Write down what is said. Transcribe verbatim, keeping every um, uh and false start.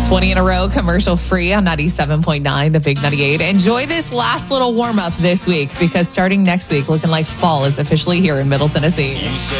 twenty in a row, commercial free on ninety-seven point nine, the Big ninety-eight. Enjoy this last little warm up this week because starting next week, looking like fall is officially here in Middle Tennessee.